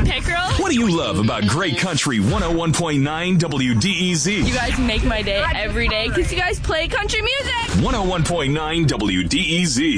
Pickerel. What do you love about Great Country 101.9 WDEZ? You guys make my day every day because you guys play country music. 101.9 WDEZ.